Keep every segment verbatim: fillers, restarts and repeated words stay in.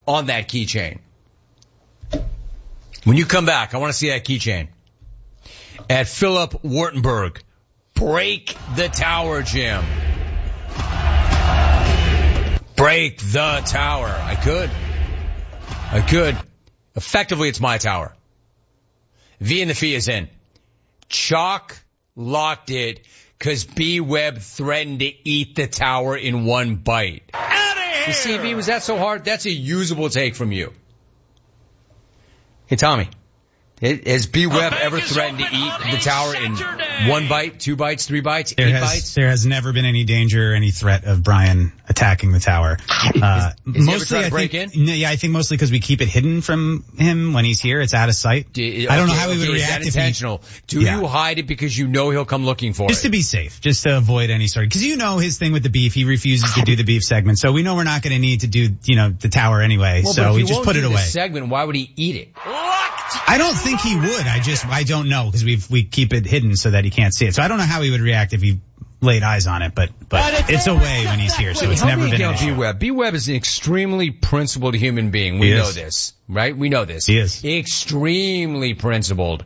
on that keychain. When you come back, I want to see that keychain. At Philip Wartenberg, break the tower, Jim. Break the tower. I could. I could. Effectively, it's my tower. V and the fee is in. Chalk locked it because B-Web threatened to eat the tower in one bite. Out of here! You see, V, was that so hard? That's a usable take from you. Hey, Tommy. Has B-Web ever threatened to eat the tower in one bite, two bites, three bites, there eight has, bites? There has never been any danger or any threat of Brian attacking the tower. Uh, is, is mostly, he ever I break think, in? Yeah, I think mostly because we keep it hidden from him when he's here. It's out of sight. Do, I don't okay, know how he would okay, react is that if he, intentional? Do yeah. you hide it because you know he'll come looking for just it? to be safe, just to avoid any sort of, because you know his thing with the beef, he refuses to do the beef segment, so we know we're not going to need to do, you know, the tower anyway, well, so we just put it away. Segment, why would he eat it? I don't think he would. I just, I don't know, because we we keep it hidden so that he can't see it. So I don't know how he would react if he laid eyes on it, but but it's away when he's here, so it's never been an issue. B-Web. B-Web is an extremely principled human being. We He know is. this, right? We know this. He is. Extremely principled.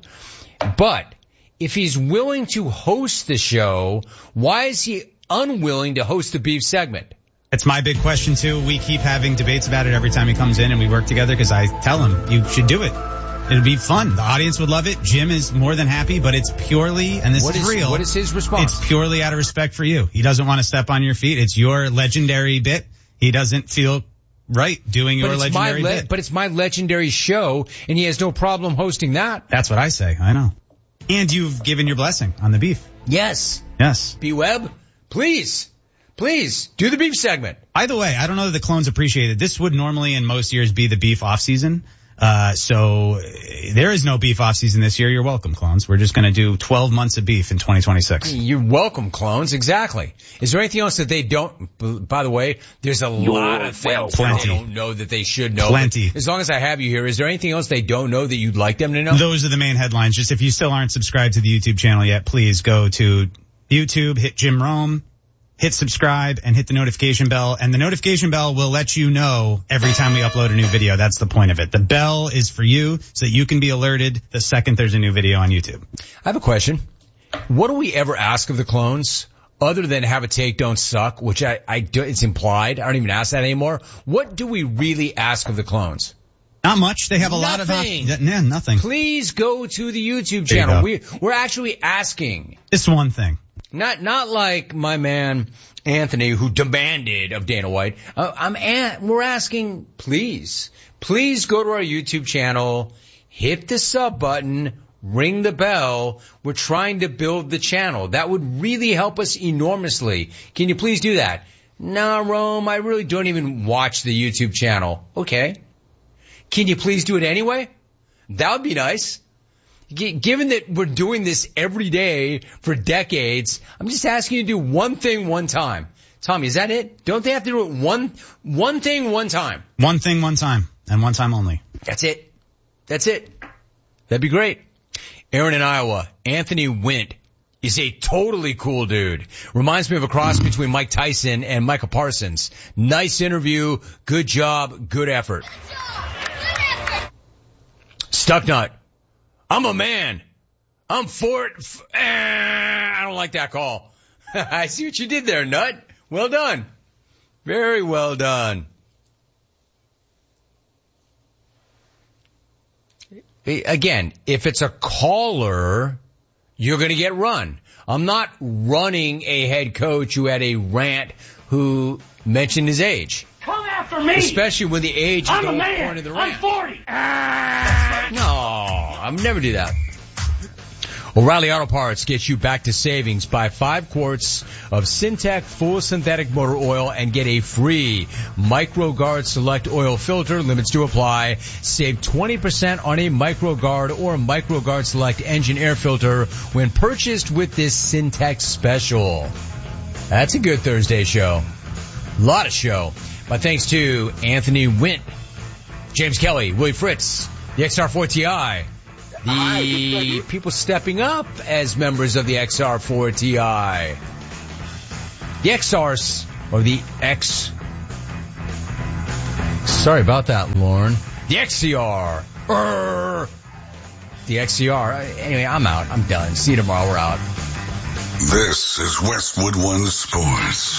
But if he's willing to host the show, why is he unwilling to host the beef segment? It's my big question too. We keep having debates about it every time he comes in and we work together because I tell him, you should do it. It'd be fun. The audience would love it. Jim is more than happy, but it's purely, and this What is, is real. What is his response? It's purely out of respect for you. He doesn't want to step on your feet. It's your legendary bit. He doesn't feel right doing your but it's legendary my le- bit. But it's my legendary show, and he has no problem hosting that. That's what I say. I know. And you've given your blessing on the beef. Yes. Yes. B-Web, please, please do the beef segment. Either way, I don't know that the clones appreciate it. This would normally in most years be the beef off season. Uh, so there is no beef off season this year. You're welcome, clones. We're just going to do twelve months of beef in twenty twenty-six. You're welcome, clones. Exactly. Is there anything else that they don't, by the way, there's a You're lot of things welcome. that they don't know that they should know. Plenty. As long as I have you here, is there anything else they don't know that you'd like them to know? Those are the main headlines. Just if you still aren't subscribed to the YouTube channel yet, please go to YouTube, hit Jim Rome, hit subscribe, and hit the notification bell. And the notification bell will let you know every time we upload a new video. That's the point of it. The bell is for you so that you can be alerted the second there's a new video on YouTube. I have a question. What do we ever ask of the clones other than have a take, don't suck, which I, I do, it's implied. I don't even ask that anymore. What do we really ask of the clones? Not much. They have a lot of... Nothing. Op- nah, nothing. Please go to the YouTube There you channel. go. We, we're actually asking. This one thing. Not, not like my man Anthony who demanded of Dana White. Uh, I'm, a- we're asking, please, please go to our YouTube channel, hit the sub button, ring the bell. We're trying to build the channel. That would really help us enormously. Can you please do that? No, Rome, I really don't even watch the YouTube channel. Okay. Can you please do it anyway? That would be nice. G- given that we're doing this every day for decades, I'm just asking you to do one thing one time. Tommy, is that it? Don't they have to do it one, one thing one time? One thing, one time. And one time only. That's it. That's it. That'd be great. Aaron in Iowa, Anthony Wint is a totally cool dude. Reminds me of a cross between Mike Tyson and Michael Parsons. Nice interview. Good job. Good effort. Stucknut. I'm a man. I'm for it. F- eh, I don't like that call. I see what you did there, Nut. Well done. Very well done. Again, if it's a caller, you're going to get run. I'm not running a head coach who had a rant who mentioned his age. Come after me. Especially when the age is I'm the a whole man. point of the I'm rant. forty. No, I would never do that. O'Reilly Auto Parts gets you back to savings. Buy five quarts of Syntec full synthetic motor oil and get a free MicroGuard Select oil filter. Limits to apply. Save twenty percent on a MicroGuard or MicroGuard Select engine air filter when purchased with this Syntec special. That's a good Thursday show. A lot of show. But thanks to Anthony Wint, James Kelly, Willie Fritz, the X R four T I, the people stepping up as members of the X R four T I. The X Rs, or the X Sorry about that, Lauren. The X C R. Urgh. The X C R. Anyway, I'm out. I'm done. See you tomorrow. We're out. This is Westwood One Sports.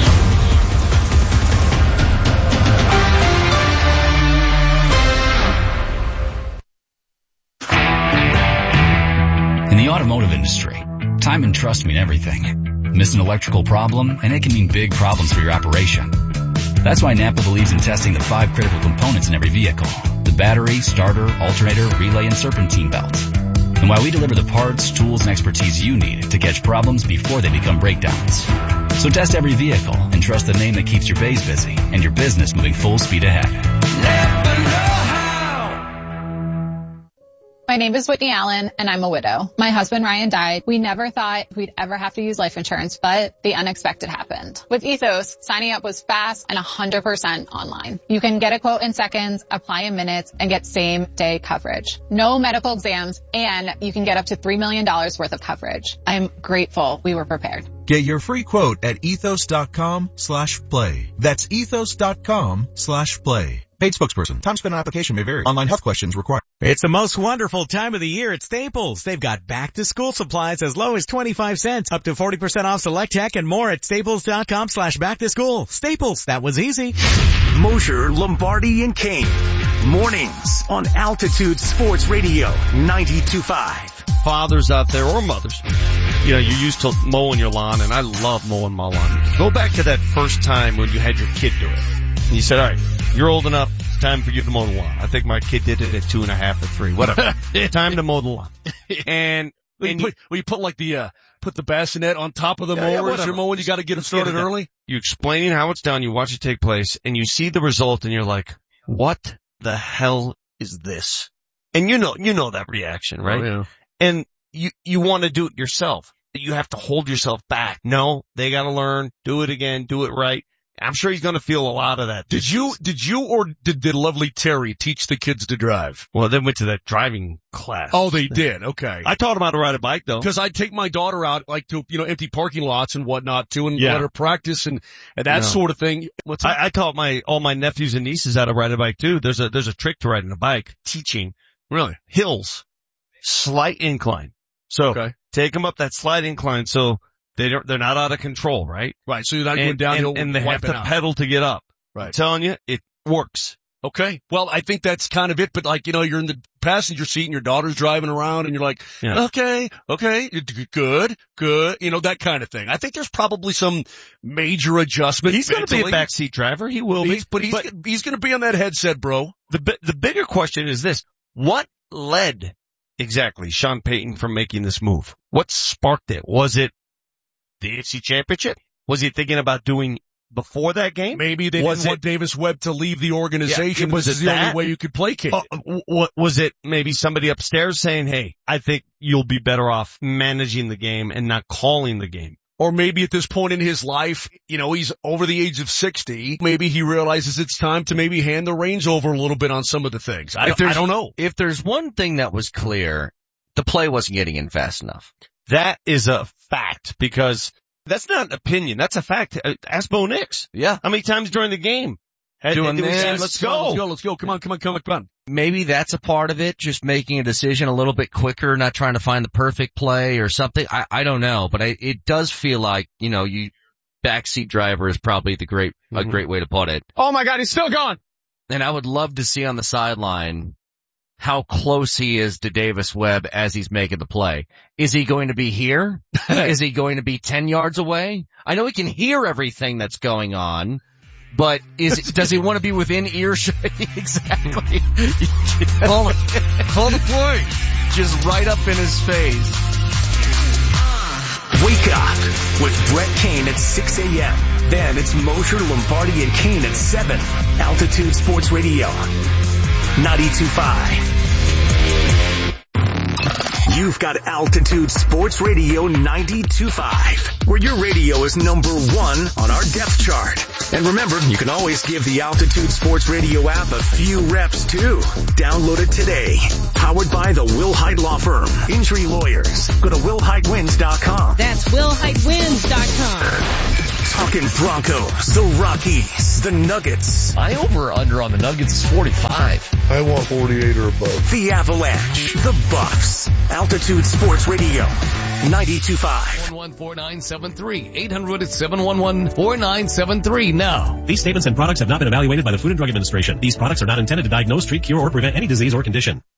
In the automotive industry, time and trust mean everything. Miss an electrical problem, and it can mean big problems for your operation. That's why Napa believes in testing the five critical components in every vehicle: the battery, starter, alternator, relay, and serpentine belt. And why we deliver the parts, tools, and expertise you need to catch problems before they become breakdowns. So test every vehicle and trust the name that keeps your bays busy and your business moving full speed ahead. Napa know-how. My name is Whitney Allen, and I'm a widow. My husband, Ryan, died. We never thought we'd ever have to use life insurance, but the unexpected happened. With Ethos, signing up was fast and one hundred percent online. You can get a quote in seconds, apply in minutes, and get same-day coverage. No medical exams, and you can get up to three million dollars worth of coverage. I'm grateful we were prepared. Get your free quote at ethos.com slash play. That's ethos.com slash play. Paid spokesperson. Time spent on application may vary. Online health questions required. It's the most wonderful time of the year at Staples. They've got back-to-school supplies as low as twenty-five cents, up to forty percent off select tech and more at staples.com slash back-to-school. Staples, that was easy. Mosher, Lombardi, and Kane. Mornings on Altitude Sports Radio ninety-two point five. Fathers out there or mothers, you know, you're used to mowing your lawn, and I love mowing my lawn. Go back to that first time when you had your kid do it. And you said, all right, you're old enough. It's time for you to mow the lawn. I think my kid did it at two and a half or three, whatever. Time to mow the lawn. And, well, and you, put, well, you put like the, uh, put the bassinet on top of the yeah, mower yeah, as you're mowing. You got to get them started yeah, early. You explaining how it's done. You watch it take place and you see the result and you're like, what the hell is this? And you know, you know that reaction, right? Oh, yeah. And you, you want to do it yourself. You have to hold yourself back. No, they got to learn, do it again, do it right. I'm sure he's going to feel a lot of that. Did you, did you or did, did lovely Terry teach the kids to drive? Well, they went to that driving class. Oh, they did. Okay. I taught them how to ride a bike though. Cause I'd take my daughter out like to, you know, empty parking lots and whatnot too and yeah. let her practice and, and that no. sort of thing. What's that? I, I taught my, all my nephews and nieces how to ride a bike too. There's a, there's a trick to riding a bike. Teaching. Really? Hills. Slight incline. So okay. Take them up that slight incline so they don't, they're not out of control, right? Right. So you're not and, going downhill. And, and they have to out. pedal to get up. Right. I'm telling you, it works. Okay. Well, I think that's kind of it, but like, you know, you're in the passenger seat and your daughter's driving around and you're like, yeah. okay, okay, good, good, you know, that kind of thing. I think there's probably some major adjustment. He's going to be a backseat driver. He will he's, be. But he's, but he's going to be on that headset, bro. The, the bigger question is this. What led exactly Sean Payton from making this move? What sparked it? Was it the A F C Championship? Was he thinking about doing before that game? Maybe they was didn't it, want Davis Webb to leave the organization. Yeah, was this is it the that? only way you could placate uh, it. What was it? Maybe somebody upstairs saying, "Hey, I think you'll be better off managing the game and not calling the game." Or maybe at this point in his life, you know, he's over the age of sixty. Maybe he realizes it's time to maybe hand the reins over a little bit on some of the things. I, I don't know. If there's one thing that was clear, the play wasn't getting in fast enough. That is a fact because that's not an opinion. That's a fact. Ask Bo Nix. Yeah. How many times during the game? Had, Doing had, this. Said, let's go. Let's go. Let's go. Come on. Come on. Come on. Come on. Maybe that's a part of it. Just making a decision a little bit quicker, not trying to find the perfect play or something. I, I don't know, but I, it does feel like, you know, you backseat driver is probably the great, mm-hmm. a great way to put it. Oh my God. He's still gone. And I would love to see on the sideline how close he is to Davis Webb as he's making the play. Is he going to be here? Is he going to be ten yards away? I know he can hear everything that's going on, but is does he want to be within earshot? Exactly. call, call the play. Just right up in his face. Wake up with Brett Kane at six a.m. Then it's Mosher, Lombardi, and Kane at seven. Altitude Sports Radio ninety-two point five. You've got Altitude Sports Radio ninety-two point five, where your radio is number one on our depth chart. And remember, you can always give the Altitude Sports Radio app a few reps too. Download it today. Powered by the Will Hite Law Firm. Injury lawyers. Go to will hite wins dot com. That's will hite wins dot com. talking Broncos, the Rockies, the Nuggets. My over-under on the Nuggets is forty-five. I want forty-eight or above. The Avalanche, the Buffs. Altitude Sports Radio, ninety-two point five. one one four nine seven three. eight hundred seven one one four nine seven three now. These statements and products have not been evaluated by the Food and Drug Administration. These products are not intended to diagnose, treat, cure, or prevent any disease or condition.